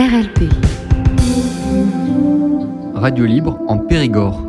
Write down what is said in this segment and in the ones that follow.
RLP. Radio libre en Périgord.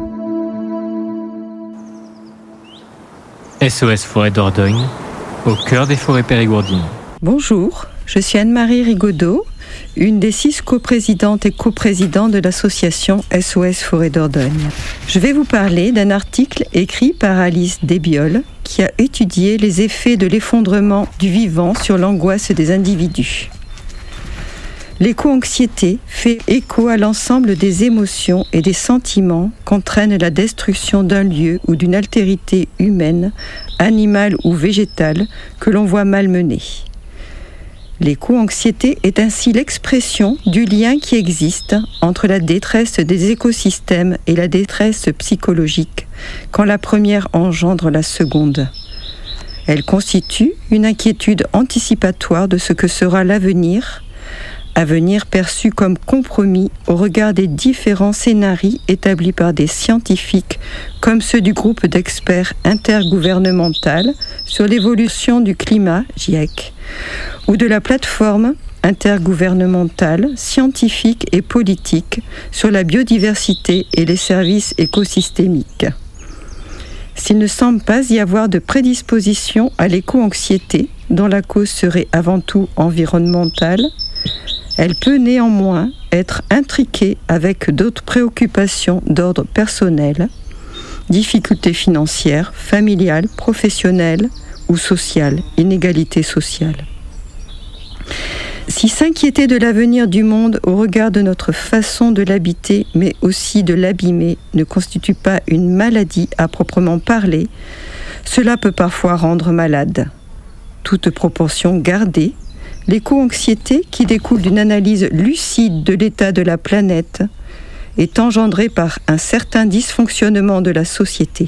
SOS Forêt Dordogne, au cœur des forêts périgourdines. Bonjour, je suis Anne-Marie Rigaudot, une des 6 coprésidentes et coprésidents de l'association SOS Forêt Dordogne. Je vais vous parler d'un article écrit par Alice Desbioles qui a étudié les effets de l'effondrement du vivant sur l'angoisse des individus. L'éco-anxiété fait écho à l'ensemble des émotions et des sentiments qu'entraîne la destruction d'un lieu ou d'une altérité humaine, animale ou végétale que l'on voit malmenée. L'éco-anxiété est ainsi l'expression du lien qui existe entre la détresse des écosystèmes et la détresse psychologique, quand la première engendre la seconde. Elle constitue une inquiétude anticipatoire de ce que sera l'avenir, avenir perçu comme compromis au regard des différents scénarios établis par des scientifiques comme ceux du groupe d'experts intergouvernemental sur l'évolution du climat, GIEC, ou de la plateforme intergouvernementale, scientifique et politique sur la biodiversité et les services écosystémiques. S'il ne semble pas y avoir de prédisposition à l'éco-anxiété, dont la cause serait avant tout environnementale, elle peut néanmoins être intriquée avec d'autres préoccupations d'ordre personnel, difficultés financières, familiales, professionnelles ou sociales, inégalités sociales. Si s'inquiéter de l'avenir du monde au regard de notre façon de l'habiter, mais aussi de l'abîmer, ne constitue pas une maladie à proprement parler, cela peut parfois rendre malade. Toute proportion gardée, l'éco-anxiété, qui découle d'une analyse lucide de l'état de la planète, est engendrée par un certain dysfonctionnement de la société.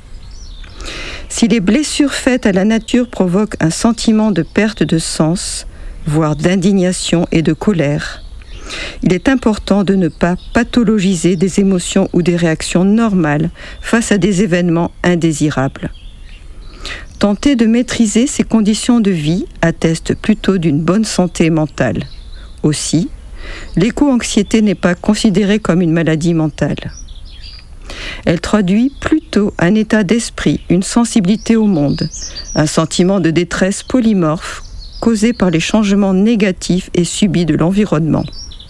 Si les blessures faites à la nature provoquent un sentiment de perte de sens, voire d'indignation et de colère, il est important de ne pas pathologiser des émotions ou des réactions normales face à des événements indésirables. Tenter de maîtriser ces conditions de vie atteste plutôt d'une bonne santé mentale. Aussi, l'éco-anxiété n'est pas considérée comme une maladie mentale. Elle traduit plutôt un état d'esprit, une sensibilité au monde, un sentiment de détresse polymorphe causé par les changements négatifs et subis de l'environnement.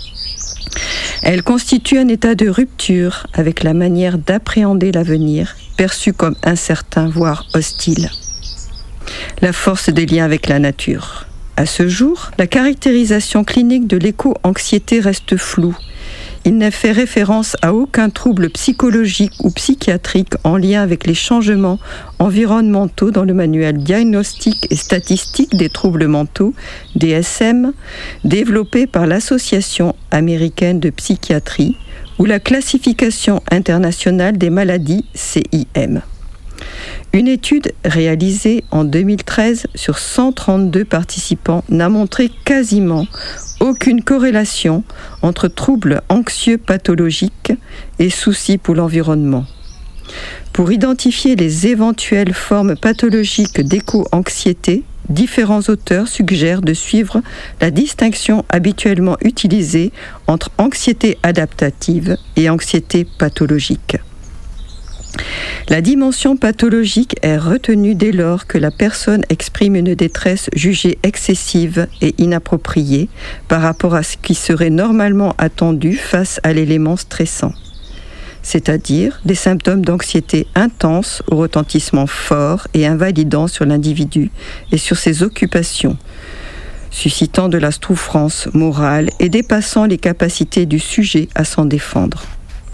Elle constitue un état de rupture avec la manière d'appréhender l'avenir, perçu comme incertain, voire hostile. La force des liens avec la nature. À ce jour, la caractérisation clinique de l'éco-anxiété reste floue. Il n'est fait référence à aucun trouble psychologique ou psychiatrique en lien avec les changements environnementaux dans le manuel diagnostique et statistique des troubles mentaux, DSM, développé par l'Association américaine de psychiatrie ou la classification internationale des maladies, CIM. Une étude réalisée en 2013 sur 132 participants n'a montré quasiment aucune corrélation entre troubles anxieux pathologiques et soucis pour l'environnement. Pour identifier les éventuelles formes pathologiques d'éco-anxiété, différents auteurs suggèrent de suivre la distinction habituellement utilisée entre anxiété adaptative et anxiété pathologique. La dimension pathologique est retenue dès lors que la personne exprime une détresse jugée excessive et inappropriée par rapport à ce qui serait normalement attendu face à l'élément stressant, c'est-à-dire des symptômes d'anxiété intense au retentissement fort et invalidant sur l'individu et sur ses occupations, suscitant de la souffrance morale et dépassant les capacités du sujet à s'en défendre.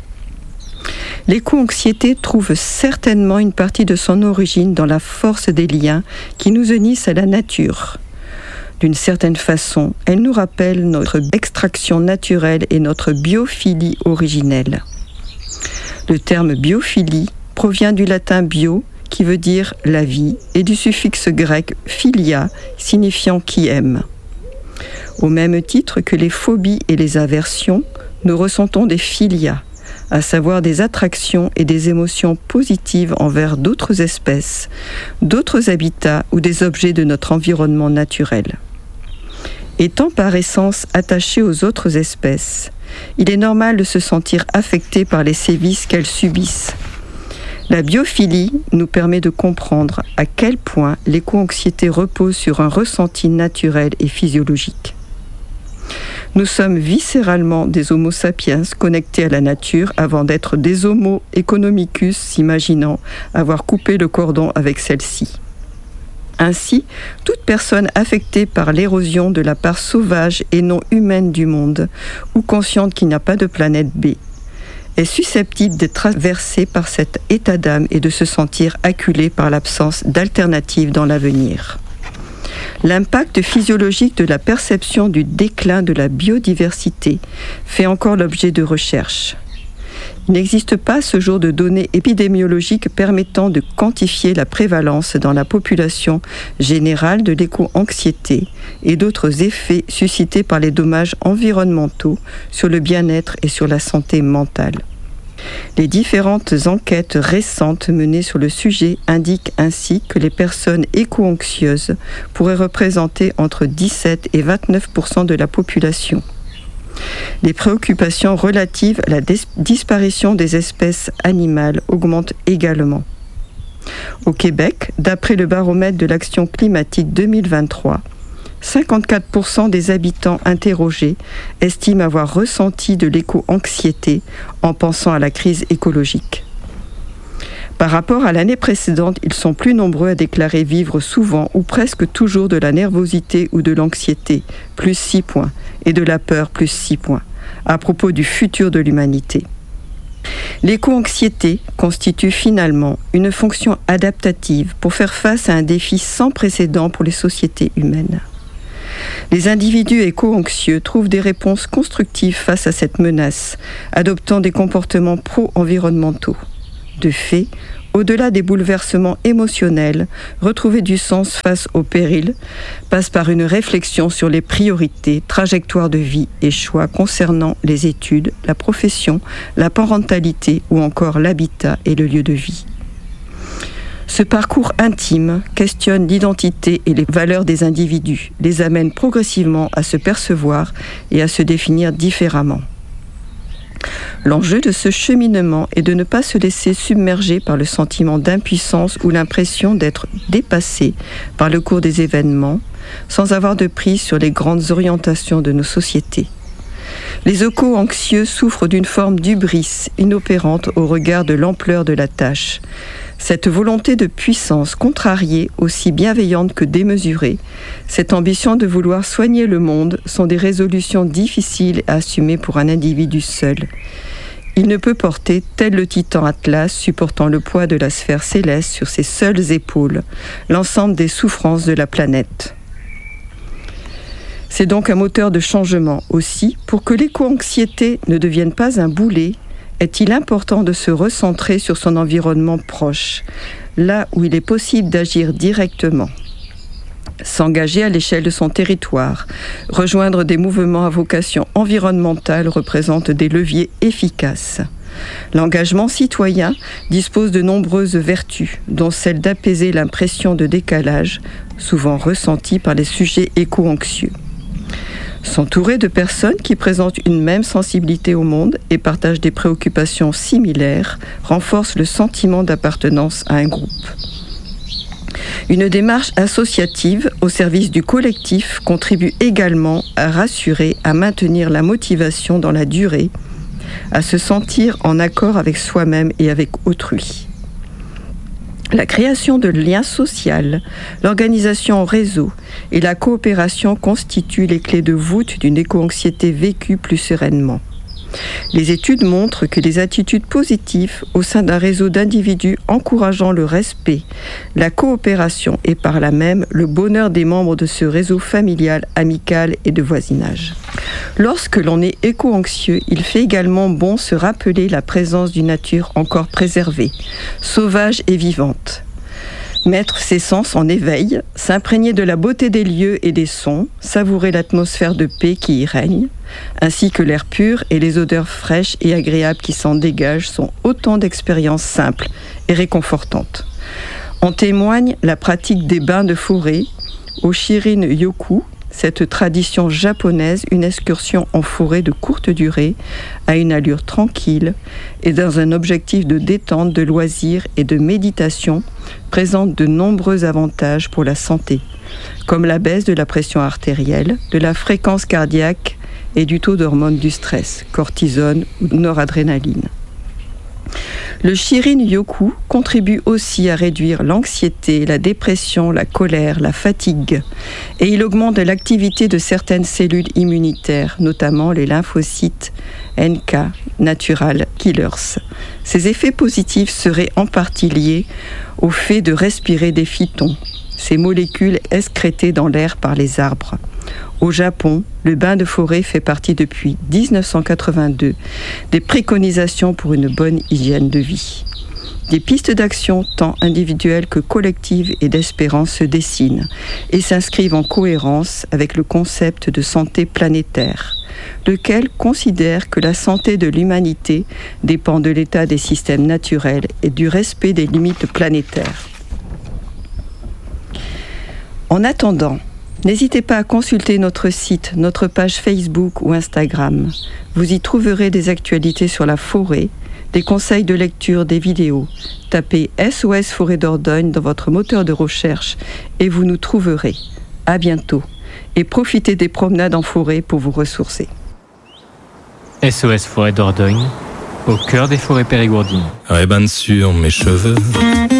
L'éco-anxiété trouve certainement une partie de son origine dans la force des liens qui nous unissent à la nature. D'une certaine façon, elle nous rappelle notre extraction naturelle et notre biophilie originelle. Le terme biophilie provient du latin bio, qui veut dire la vie, et du suffixe grec philia, signifiant qui aime. Au même titre que les phobies et les aversions, nous ressentons des philias, à savoir des attractions et des émotions positives envers d'autres espèces, d'autres habitats ou des objets de notre environnement naturel. Étant par essence attaché aux autres espèces, il est normal de se sentir affecté par les sévices qu'elles subissent. La biophilie nous permet de comprendre à quel point l'éco-anxiété repose sur un ressenti naturel et physiologique. Nous sommes viscéralement des homo sapiens connectés à la nature avant d'être des homo economicus s'imaginant avoir coupé le cordon avec celle-ci. Ainsi, toute personne affectée par l'érosion de la part sauvage et non humaine du monde, ou consciente qu'il n'y a pas de planète B, est susceptible d'être traversée par cet état d'âme et de se sentir acculée par l'absence d'alternatives dans l'avenir. L'impact physiologique de la perception du déclin de la biodiversité fait encore l'objet de recherches. Il n'existe pas à ce jour de données épidémiologiques permettant de quantifier la prévalence dans la population générale de l'éco-anxiété et d'autres effets suscités par les dommages environnementaux sur le bien-être et sur la santé mentale. Les différentes enquêtes récentes menées sur le sujet indiquent ainsi que les personnes éco-anxieuses pourraient représenter entre 17 et 29% de la population. Les préoccupations relatives à la disparition des espèces animales augmentent également. Au Québec, d'après le baromètre de l'action climatique 2023, 54% des habitants interrogés estiment avoir ressenti de l'éco-anxiété en pensant à la crise écologique. Par rapport à l'année précédente, ils sont plus nombreux à déclarer vivre souvent ou presque toujours de la nervosité ou de l'anxiété, plus 6 points, et de la peur, plus 6 points, à propos du futur de l'humanité. L'éco-anxiété constitue finalement une fonction adaptative pour faire face à un défi sans précédent pour les sociétés humaines. Les individus éco-anxieux trouvent des réponses constructives face à cette menace, adoptant des comportements pro-environnementaux. De fait, au-delà des bouleversements émotionnels, retrouver du sens face au péril passe par une réflexion sur les priorités, trajectoires de vie et choix concernant les études, la profession, la parentalité ou encore l'habitat et le lieu de vie. Ce parcours intime questionne l'identité et les valeurs des individus, les amène progressivement à se percevoir et à se définir différemment. L'enjeu de ce cheminement est de ne pas se laisser submerger par le sentiment d'impuissance ou l'impression d'être dépassé par le cours des événements, sans avoir de prise sur les grandes orientations de nos sociétés. Les éco-anxieux souffrent d'une forme d'hubris inopérante au regard de l'ampleur de la tâche. Cette volonté de puissance contrariée, aussi bienveillante que démesurée, cette ambition de vouloir soigner le monde sont des résolutions difficiles à assumer pour un individu seul. Il ne peut porter, tel le titan Atlas supportant le poids de la sphère céleste sur ses seules épaules, l'ensemble des souffrances de la planète. C'est donc un moteur de changement aussi. Pour que l'éco-anxiété ne devienne pas un boulet, est-il important de se recentrer sur son environnement proche, là où il est possible d'agir directement. S'engager à l'échelle de son territoire, rejoindre des mouvements à vocation environnementale représente des leviers efficaces. L'engagement citoyen dispose de nombreuses vertus, dont celle d'apaiser l'impression de décalage, souvent ressentie par les sujets éco-anxieux. S'entourer de personnes qui présentent une même sensibilité au monde et partagent des préoccupations similaires renforce le sentiment d'appartenance à un groupe. Une démarche associative au service du collectif contribue également à rassurer, à maintenir la motivation dans la durée, à se sentir en accord avec soi-même et avec autrui. La création de liens sociaux, l'organisation en réseau et la coopération constituent les clés de voûte d'une éco-anxiété vécue plus sereinement. Les études montrent que les attitudes positives au sein d'un réseau d'individus encourageant le respect, la coopération et par là même le bonheur des membres de ce réseau familial, amical et de voisinage. Lorsque l'on est éco-anxieux, il fait également bon se rappeler la présence d'une nature encore préservée, sauvage et vivante. Mettre ses sens en éveil, s'imprégner de la beauté des lieux et des sons, savourer l'atmosphère de paix qui y règne, ainsi que l'air pur et les odeurs fraîches et agréables qui s'en dégagent sont autant d'expériences simples et réconfortantes. En témoigne la pratique des bains de forêt au Shirin-yoku, cette tradition japonaise, une excursion en forêt de courte durée, à une allure tranquille et dans un objectif de détente, de loisirs et de méditation, présente de nombreux avantages pour la santé, comme la baisse de la pression artérielle, de la fréquence cardiaque et du taux d'hormones du stress, cortisone ou noradrénaline. Le Shirin-yoku contribue aussi à réduire l'anxiété, la dépression, la colère, la fatigue, et il augmente l'activité de certaines cellules immunitaires, notamment les lymphocytes NK, Natural Killers. Ces effets positifs seraient en partie liés au fait de respirer des phytons, ces molécules excrétées dans l'air par les arbres. Au Japon, le bain de forêt fait partie depuis 1982 des préconisations pour une bonne hygiène de vie. Des pistes d'action tant individuelles que collectives et d'espérance se dessinent et s'inscrivent en cohérence avec le concept de santé planétaire, lequel considère que la santé de l'humanité dépend de l'état des systèmes naturels et du respect des limites planétaires. En attendant, n'hésitez pas à consulter notre site, notre page Facebook ou Instagram. Vous y trouverez des actualités sur la forêt, des conseils de lecture, des vidéos. Tapez SOS Forêt Dordogne dans votre moteur de recherche et vous nous trouverez. À bientôt et profitez des promenades en forêt pour vous ressourcer. SOS Forêt Dordogne, au cœur des forêts périgourdines. Ray-Ban sur mes cheveux.